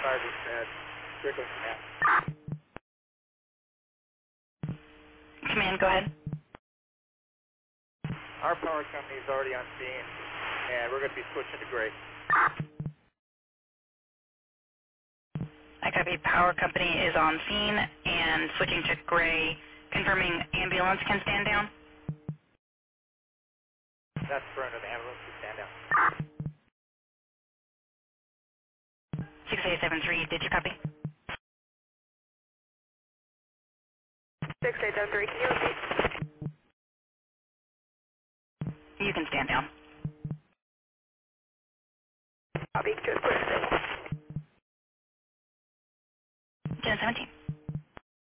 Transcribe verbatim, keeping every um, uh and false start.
Sergeant said, Strickland Command. Command, go ahead. Our power company is already on scene, and we're going to be switching to gray. I copy. Power company is on scene and switching to gray, confirming ambulance can stand down. That's affirmative. Ambulance to stand down. six eight seven three, did you copy? six eight seven three, can you repeat? You can stand down. Copy, just clear. ten seventeen.